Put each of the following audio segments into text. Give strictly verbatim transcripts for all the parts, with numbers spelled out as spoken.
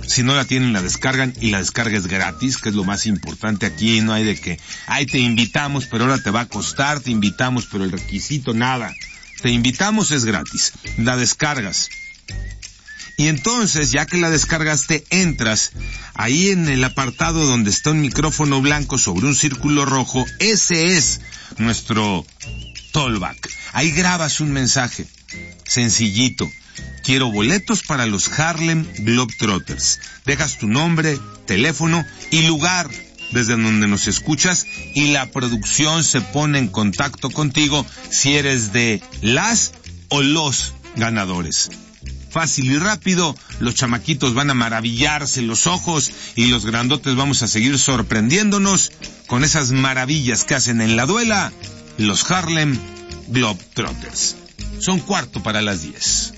Si no la tienen, la descargan, y la descarga es gratis, que es lo más importante aquí. No hay de que, ay, te invitamos, pero ahora te va a costar, te invitamos, pero el requisito, nada. Te invitamos, es gratis. La descargas. Y entonces, ya que la descargaste, entras ahí en el apartado donde está un micrófono blanco sobre un círculo rojo. Ese es nuestro Tollback. Ahí grabas un mensaje sencillito. Quiero boletos para los Harlem Globetrotters. Dejas tu nombre, teléfono y lugar desde donde nos escuchas, y la producción se pone en contacto contigo si eres de las o los ganadores. Fácil y rápido, los chamaquitos van a maravillarse los ojos y los grandotes vamos a seguir sorprendiéndonos con esas maravillas que hacen en la duela los Harlem Globetrotters. Son cuarto para las diez.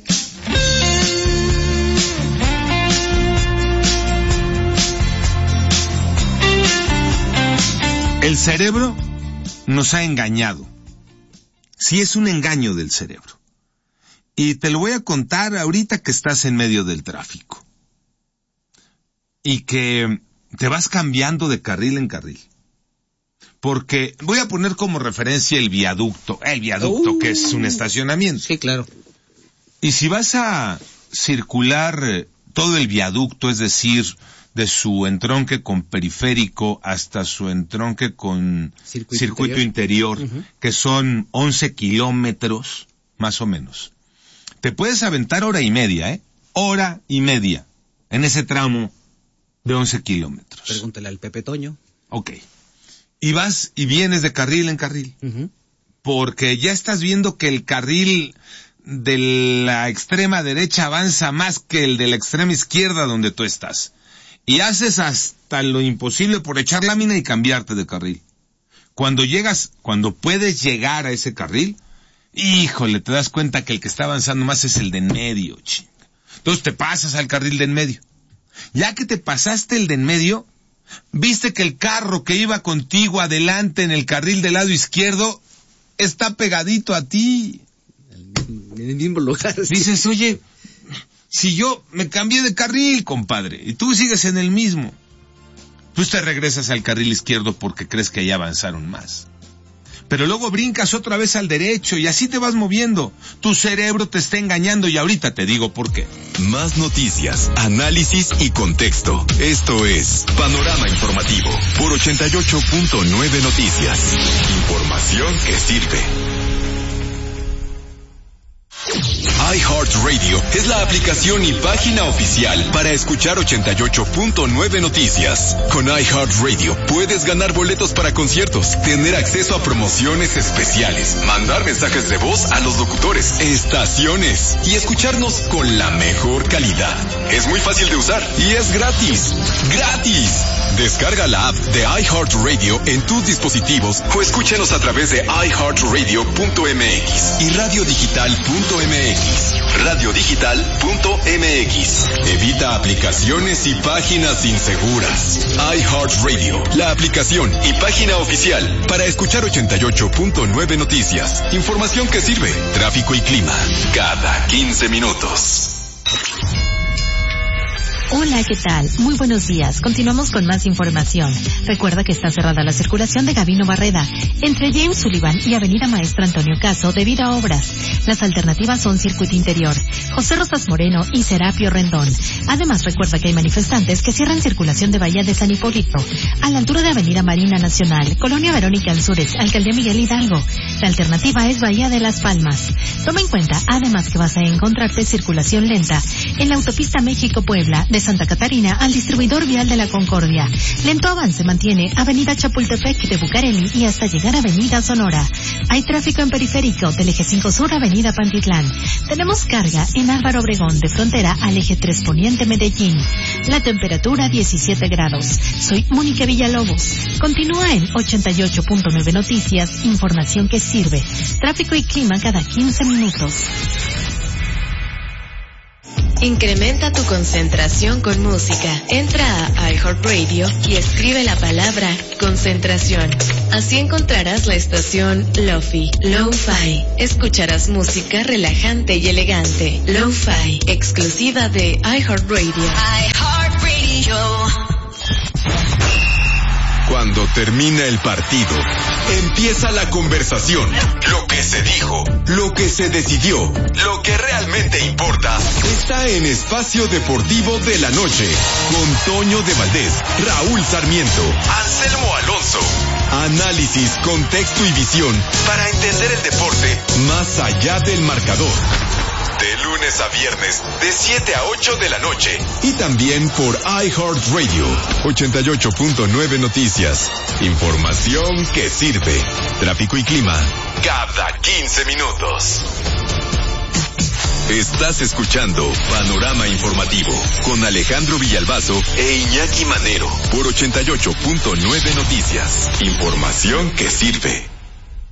El cerebro nos ha engañado. Sí, es un engaño del cerebro. Y te lo voy a contar ahorita que estás en medio del tráfico. Y que te vas cambiando de carril en carril. Porque voy a poner como referencia el viaducto. El viaducto, uh, que es un estacionamiento. Sí, claro. Y si vas a circular todo el viaducto, es decir, de su entronque con periférico hasta su entronque con circuito, circuito interior, interior uh-huh. que son once kilómetros, más o menos. Te puedes aventar hora y media, ¿eh? Hora y media en ese tramo de once kilómetros. Pregúntale al Pepe Toño. Ok. Y vas y vienes de carril en carril. Uh-huh. Porque ya estás viendo que el carril de la extrema derecha avanza más que el de la extrema izquierda donde tú estás. Y haces hasta lo imposible por echar lámina y cambiarte de carril. Cuando llegas, cuando puedes llegar a ese carril, híjole, te das cuenta que el que está avanzando más es el de en medio, ching. Entonces te pasas al carril de en medio. Ya que te pasaste el de en medio, viste que el carro que iba contigo adelante en el carril del lado izquierdo está pegadito a ti. En el mismo lugar. Dices, oye, si yo me cambié de carril, compadre, y tú sigues en el mismo, pues te regresas al carril izquierdo porque crees que ya avanzaron más. Pero luego brincas otra vez al derecho y así te vas moviendo. Tu cerebro te está engañando y ahorita te digo por qué. Más noticias, análisis y contexto. Esto es Panorama Informativo por ochenta y ocho punto nueve Noticias. Información que sirve. iHeartRadio es la aplicación y página oficial para escuchar ochenta y ocho punto nueve Noticias. Con iHeartRadio puedes ganar boletos para conciertos, tener acceso a promociones especiales, mandar mensajes de voz a los locutores, estaciones y escucharnos con la mejor calidad. Es muy fácil de usar y es gratis. ¡Gratis! Descarga la app de iHeartRadio en tus dispositivos o escúchanos a través de i heart radio punto m x y radio digital punto m x. radio digital punto m x. Evita aplicaciones y páginas inseguras. iHeartRadio, la aplicación y página oficial para escuchar ochenta y ocho punto nueve Noticias. Información que sirve. Tráfico y clima cada quince minutos. Hola, ¿qué tal? Muy buenos días. Continuamos con más información. Recuerda que está cerrada la circulación de Gabino Barreda entre James Sullivan y Avenida Maestro Antonio Caso debido a obras. Las alternativas son Circuito Interior, José Rosas Moreno y Serapio Rendón. Además, recuerda que hay manifestantes que cierran circulación de Bahía de San Hipólito a la altura de Avenida Marina Nacional, Colonia Verónica Ansúrez, Alcaldía Miguel Hidalgo. La alternativa es Bahía de Las Palmas. Toma en cuenta, además, que vas a encontrarte circulación lenta en la autopista México-Puebla de Santa Catarina al distribuidor vial de la Concordia. Lento avance mantiene Avenida Chapultepec de Bucareli y hasta llegar a Avenida Sonora. Hay tráfico en periférico del eje cinco Sur, Avenida Pantitlán. Tenemos carga en Álvaro Obregón de frontera al eje tres Poniente Medellín. La temperatura diecisiete grados. Soy Mónica Villalobos. Continúa en ochenta y ocho punto nueve Noticias, información que sirve. Tráfico y clima cada quince minutos. Incrementa tu concentración con música. Entra a iHeartRadio y escribe la palabra concentración. Así encontrarás la estación Lo-Fi, Lo-Fi. Escucharás música relajante y elegante. Lo-Fi, exclusiva de iHeartRadio. iHeartRadio. Cuando termina el partido, empieza la conversación. Lo que se dijo, lo que se decidió, lo que realmente importa, está en Espacio Deportivo de la Noche, con Toño de Valdés, Raúl Sarmiento, Anselmo Alonso. Análisis, contexto y visión para entender el deporte más allá del marcador. De lunes a viernes, de siete a ocho de la noche. Y también por iHeartRadio, ochenta y ocho punto nueve Noticias. Información que sirve. Tráfico y clima, cada quince minutos. Estás escuchando Panorama Informativo con Alejandro Villalbazo e Iñaki Manero por ochenta y ocho punto nueve Noticias. Información que sirve.